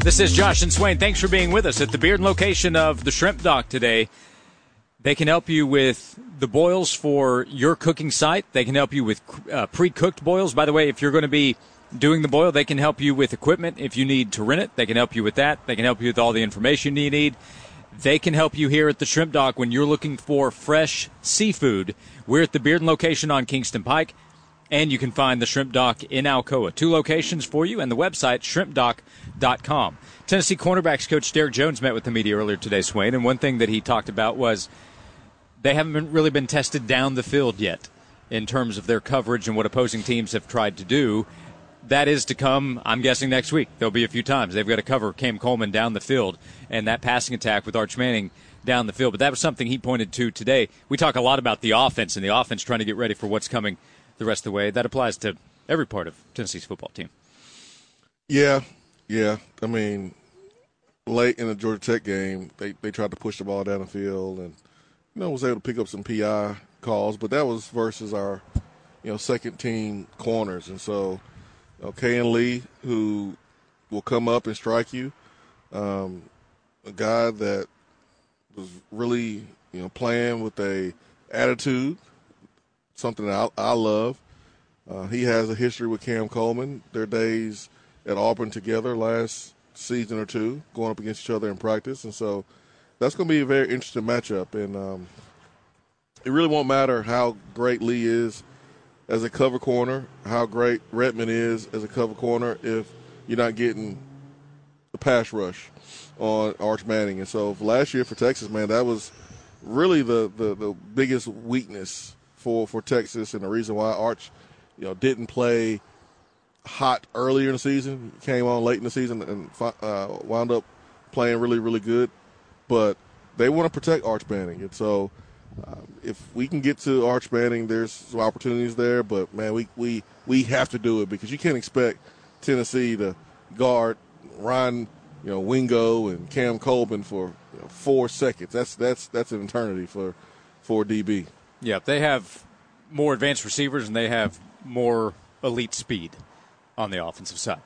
This is Josh and Swain. Thanks for being with us at the Bearden location of the Shrimp Dock today. They can help you with the boils for your cooking site. They can help you with pre-cooked boils. By the way, if you're going to be doing the boil, they can help you with equipment. If you need to rent it, they can help you with that. They can help you with all the information you need. They can help you here at the Shrimp Dock when you're looking for fresh seafood. We're at the Bearden location on Kingston Pike, and you can find the Shrimp Dock in Alcoa. 2 locations for you, and the website, shrimpdock.com. Tennessee cornerbacks coach Derek Jones met with the media earlier today, Swain, and one thing that he talked about was they haven't really been tested down the field yet in terms of their coverage and what opposing teams have tried to do. That is to come, I'm guessing, next week. There'll be a few times. They've got to cover Cam Coleman down the field and that passing attack with Arch Manning down the field. But that was something he pointed to today. We talk a lot about the offense and the offense trying to get ready for what's coming the rest of the way. That applies to every part of Tennessee's football team. Yeah. I mean, late in the Georgia Tech game, they tried to push the ball down the field and, was able to pick up some PI calls. But that was versus our, second-team corners. And so, Kayan Lee, who will come up and strike you, a guy that was really, playing with a attitude, something that I love. He has a history with Cam Coleman. Their days at Auburn together last season or two, going up against each other in practice. And so that's going to be a very interesting matchup. And it really won't matter how great Lee is as a cover corner, how great Redmond is as a cover corner if you're not getting the pass rush on Arch Manning. And so last year for Texas, man, that was really the biggest weakness for Texas, and the reason why Arch, didn't play hot earlier in the season, came on late in the season and wound up playing really, really good. But they want to protect Arch Manning. And so if we can get to Arch Manning, there's some opportunities there. But, man, we have to do it because you can't expect Tennessee to guard Ryan, Wingo and Cam Coleman for 4 seconds. That's an eternity for DB. Yeah, they have more advanced receivers and they have more elite speed on the offensive side.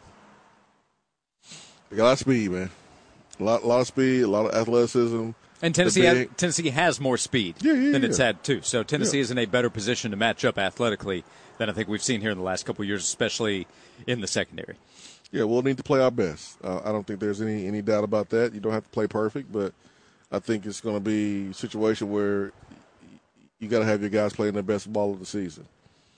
They got a lot of speed, man. A lot of speed, a lot of athleticism. And Tennessee has more speed than it's had, too. So Tennessee is in a better position to match up athletically than I think we've seen here in the last couple of years, especially in the secondary. Yeah, we'll need to play our best. I don't think there's any doubt about that. You don't have to play perfect, but I think it's going to be a situation where you got to have your guys playing their best ball of the season.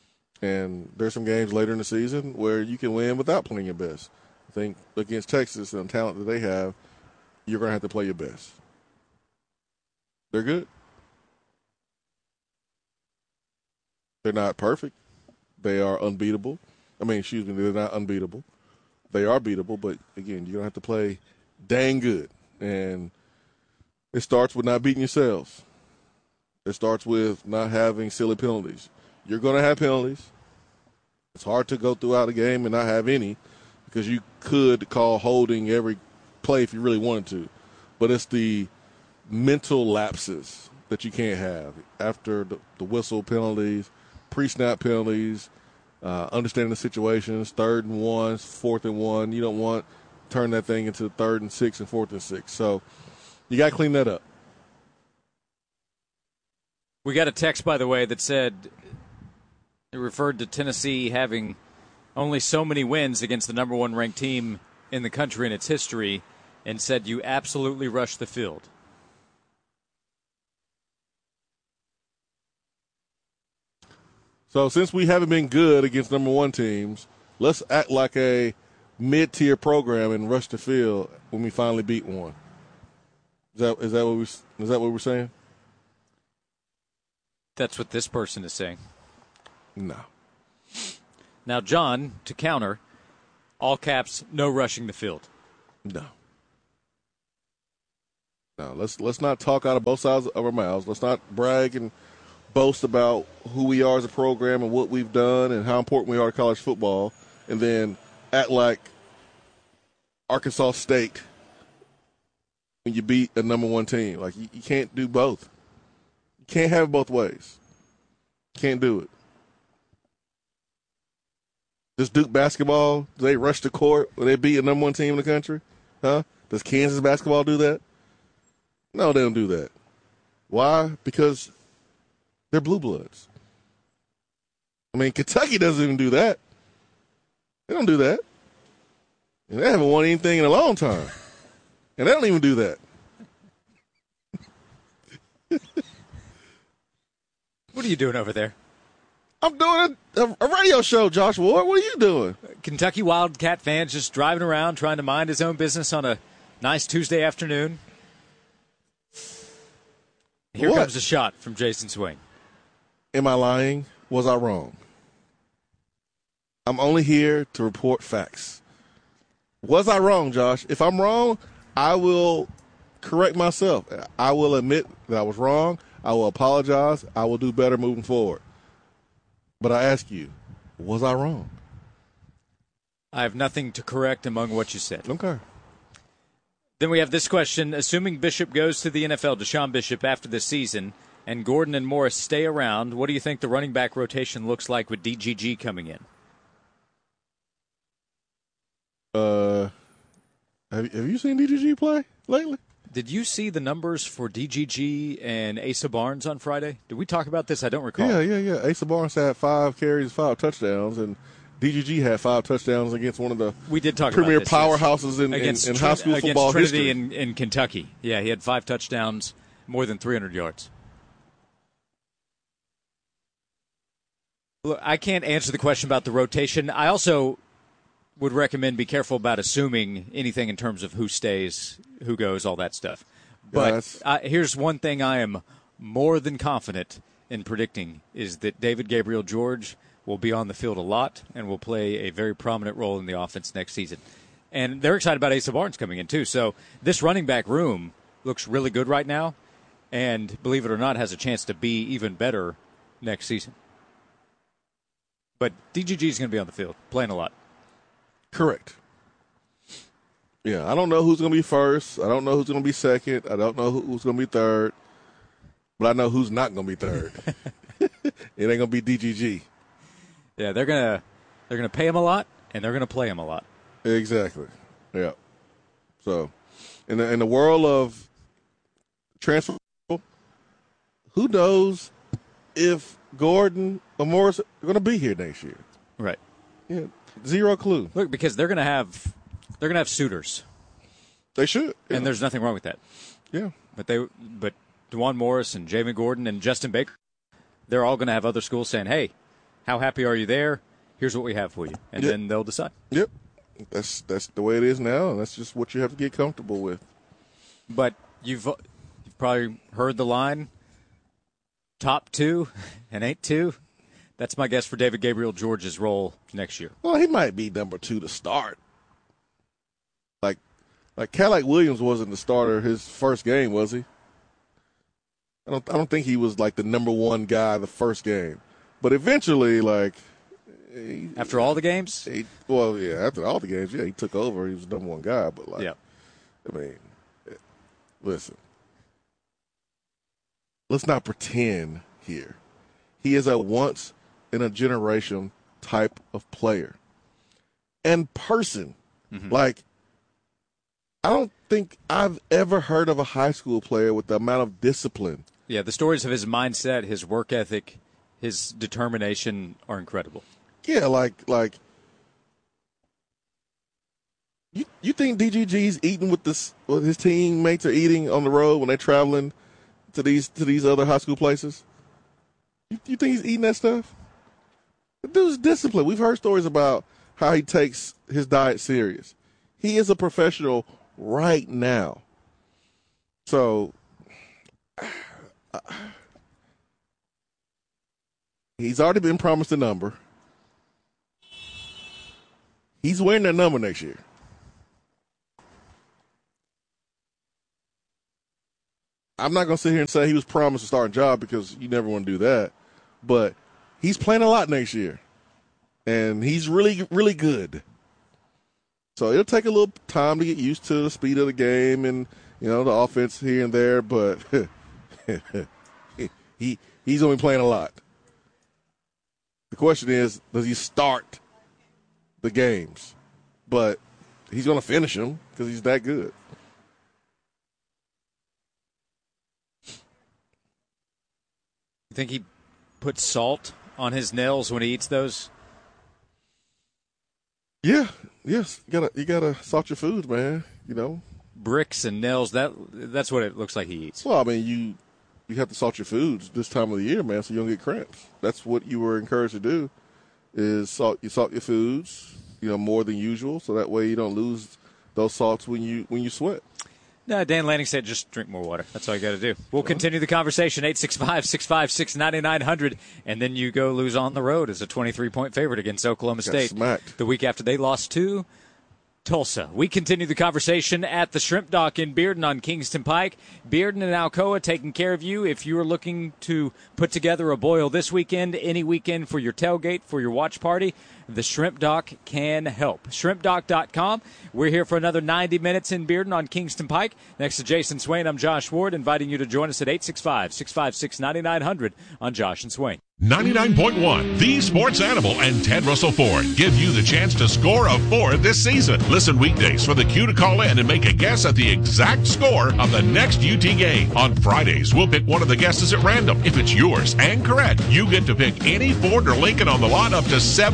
And there's some games later in the season where you can win without playing your best. I think against Texas and the talent that they have, you're going to have to play your best. They're good. They're not perfect. They are unbeatable. They're not unbeatable. They are beatable, but, again, you're going to have to play dang good. And it starts with not beating yourselves. It starts with not having silly penalties. You're going to have penalties. It's hard to go throughout a game and not have any because you could call holding every play if you really wanted to. But it's the mental lapses that you can't have after the whistle penalties, pre-snap penalties, understanding the situations, 3rd and 1, 4th and 1. You don't want to turn that thing into 3rd and 6 and 4th and 6. So you got to clean that up. We got a text, by the way, that said it referred to Tennessee having only so many wins against the number 1 ranked team in the country in its history and said you absolutely rushed the field. So since we haven't been good against number 1 teams, let's act like a mid-tier program and rush the field when we finally beat one. Is that what we're saying? That's what this person is saying. No. Now, John, to counter, all caps, no rushing the field. No. Let's not talk out of both sides of our mouths. Let's not brag and boast about who we are as a program and what we've done and how important we are to college football, and then act like Arkansas State when you beat a number 1 team. Like, you can't do both. You can't have it both ways. Can't do it. This Duke basketball, they rush the court when they beat a number 1 team in the country? Huh? Does Kansas basketball do that? No, they don't do that. Why? Because they're blue bloods. I mean, Kentucky doesn't even do that. They don't do that. And they haven't won anything in a long time. And they don't even do that. What are you doing over there? I'm doing a radio show, Josh Ward. What are you doing? Kentucky Wildcat fans just driving around trying to mind his own business on a nice Tuesday afternoon. Here comes a shot from Jason Swain. Am I lying? Was I wrong? I'm only here to report facts. Was I wrong, Josh? If I'm wrong, I will correct myself. I will admit that I was wrong. I will apologize. I will do better moving forward. But I ask you, was I wrong? I have nothing to correct among what you said. Okay. Then we have this question. Assuming Bishop goes to the NFL, Deshaun Bishop, after this season, and Gordon and Morris stay around, what do you think the running back rotation looks like with DGG coming in? Have you seen DGG play lately? Did you see the numbers for DGG and Asa Barnes on Friday? Did we talk about this? I don't recall. Yeah. Asa Barnes had 5 carries, 5 touchdowns, and DGG had 5 touchdowns against one of the premier powerhouses in high school football Trinity history. in Kentucky. Yeah, he had 5 touchdowns, more than 300 yards. Look, I can't answer the question about the rotation. I also would recommend be careful about assuming anything in terms of who stays, who goes, all that stuff. But here's one thing I am more than confident in predicting is that David Gabriel George will be on the field a lot and will play a very prominent role in the offense next season. And they're excited about Asa Barnes coming in, too. So this running back room looks really good right now and, believe it or not, has a chance to be even better next season. But DGG is going to be on the field, playing a lot. Correct. Yeah, I don't know who's going to be first. I don't know who's going to be second. I don't know who's going to be third. But I know who's not going to be third. It ain't going to be DGG. Yeah, they're gonna pay him a lot, and they're gonna play him a lot. Exactly. Yeah. So, in the world of transfer, who knows if Gordon or Morris are going to be here next year? Right. Yeah. Zero clue. Look, because they're gonna have suitors. They should, and there's nothing wrong with that. Yeah. But DeJuan Morris and Jamin Gordon and Justin Baker, they're all going to have other schools saying, "Hey, how happy are you there? Here's what we have for you," and then they'll decide. Yep. That's the way it is now, and that's just what you have to get comfortable with. But you've probably heard the line, top 2 and ain't 2. That's my guess for David Gabriel George's role next year. Well, he might be number 2 to start. Like Cadillac Williams wasn't the starter his first game, was he? I don't think he was like the number 1 guy the first game. But eventually, after all the games? After all the games, he took over. He was the number 1 guy. But, I mean, listen. Let's not pretend here. He is a once-in-a-generation type of player and person. Mm-hmm. I don't think I've ever heard of a high school player with the amount of discipline. Yeah, the stories of his mindset, his work ethic, his determination are incredible. Yeah, you think DGG's eating with his teammates are eating on the road when they're traveling to these other high school places? You think he's eating that stuff? The dude's disciplined. We've heard stories about how he takes his diet serious. He is a professional right now. So he's already been promised a number. He's wearing that number next year. I'm not going to sit here and say he was promised a starting job because you never want to do that. But he's playing a lot next year. And he's really, really good. So it'll take a little time to get used to the speed of the game and, the offense here and there. But he's going to be playing a lot. The question is, does he start the games? But he's going to finish him because he's that good. You think he puts salt on his nails when he eats those? Yeah, yes. You gotta salt your food, man. Bricks and nails. That's what it looks like he eats. Well, I mean, you have to salt your foods this time of the year, man, so you don't get cramps. That's what you were encouraged to do, is salt your foods, more than usual, so that way you don't lose those salts when you sweat. No, Dan Lanning said just drink more water. That's all you got to do. We'll continue the conversation, 865-656-9900, and then you go lose on the road as a 23-point favorite against Oklahoma State. Smacked. The week after they lost to Tulsa. We continue the conversation at the Shrimp Dock in Bearden on Kingston Pike. Bearden and Alcoa taking care of you. If you are looking to put together a boil this weekend, any weekend for your tailgate, for your watch party, the Shrimp Dock can help. ShrimpDock.com. We're here for another 90 minutes in Bearden on Kingston Pike. Next to Jason Swain, I'm Josh Ward, inviting you to join us at 865-656-9900 on Josh and Swain. 99.1, The Sports Animal and Ted Russell Ford give you the chance to score a Ford this season. Listen weekdays for the cue to call in and make a guess at the exact score of the next UT game. On Fridays, we'll pick one of the guesses at random. If it's yours and correct, you get to pick any Ford or Lincoln on the lot up to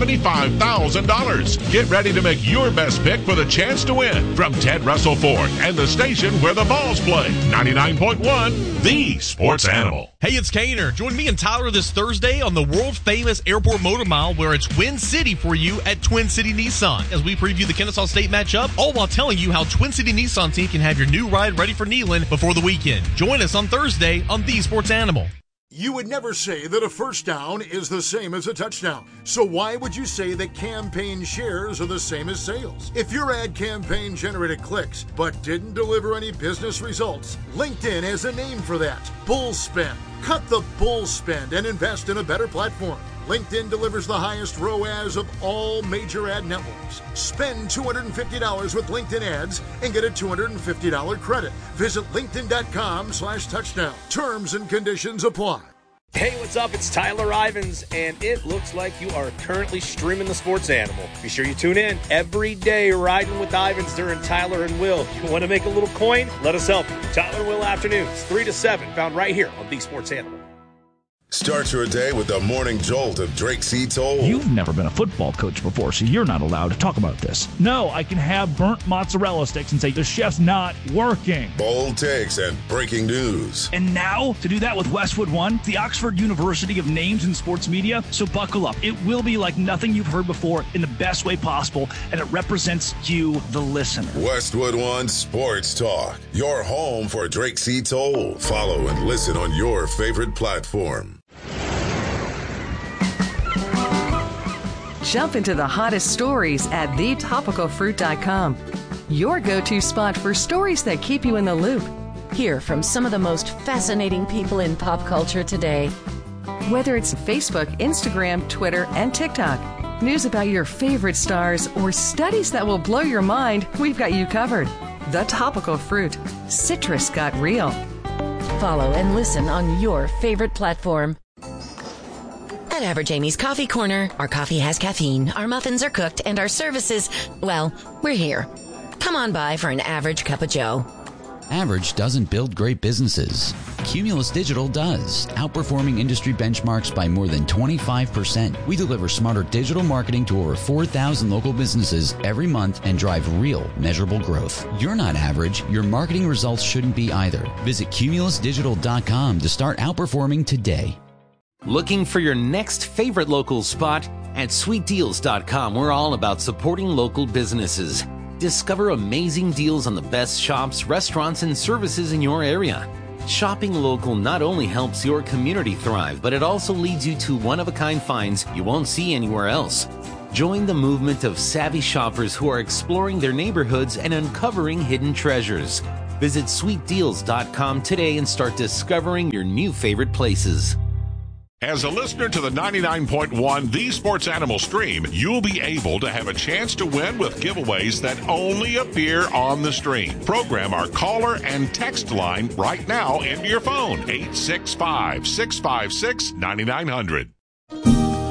$75,000. Get ready to make your best pick for the chance to win. From Ted Russell Ford and the station where the balls play. 99.1, The Sports Animal. Hey, it's Kaner. Join me and Tyler this Thursday on the world-famous Airport Motor Mile, where it's Twin City for you at Twin City Nissan, as we preview the Kennesaw State matchup, all while telling you how Twin City Nissan team can have your new ride ready for Neyland before the weekend. Join us on Thursday on The Sports Animal. You would never say that a first down is the same as a touchdown. So why would you say that campaign shares are the same as sales? If your ad campaign generated clicks but didn't deliver any business results, LinkedIn has a name for that: bull spend. Cut the bull spend and invest in a better platform. LinkedIn delivers the highest ROAS of all major ad networks. Spend $250 with LinkedIn ads and get a $250 credit. Visit linkedin.com/touchdown. Terms and conditions apply. Hey, what's up? It's Tyler Ivins, and it looks like you are currently streaming the Sports Animal. Be sure you tune in every day, riding with Ivins during Tyler and Will. You want to make a little coin? Let us help you. Tyler and Will afternoons, 3 to 7, found right here on The Sports Animal. Start your day with the morning jolt of Drake C. Toll. You've never been a football coach before, so you're not allowed to talk about this. No, I can have burnt mozzarella sticks and say the chef's not working. Bold takes and breaking news. And now, to do that with Westwood One, the Oxford University of names in sports media. So buckle up. It will be like nothing you've heard before in the best way possible, and it represents you, the listener. Westwood One Sports Talk, your home for Drake C. Toll. Follow and listen on your favorite platform. Jump into the hottest stories at thetopicalfruit.com. Your go-to spot for stories that keep you in the loop. Hear from some of the most fascinating people in pop culture today. Whether it's Facebook, Instagram, Twitter, and TikTok, news about your favorite stars, or studies that will blow your mind, we've got you covered. The Topical Fruit. Citrus got real. Follow and listen on your favorite platform. At Average Amy's Coffee Corner, our coffee has caffeine, our muffins are cooked, and our services, well, we're here. Come on by for an average cup of joe. Average doesn't build great businesses. Cumulus Digital does, outperforming industry benchmarks by more than 25%. We deliver smarter digital marketing to over 4,000 local businesses every month and drive real, measurable growth. You're not average. Your marketing results shouldn't be either. Visit cumulusdigital.com to start outperforming today. Looking for your next favorite local spot? At sweetdeals.com, we're all about supporting local businesses. Discover amazing deals on the best shops, restaurants, and services in your area. Shopping local not only helps your community thrive, but it also leads you to one-of-a-kind finds you won't see anywhere else. Join the movement of savvy shoppers who are exploring their neighborhoods and uncovering hidden treasures. Visit sweetdeals.com today and start discovering your new favorite places. As a listener to the 99.1 The Sports Animal stream, you'll be able to have a chance to win with giveaways that only appear on the stream. Program our caller and text line right now into your phone, 865-656-9900.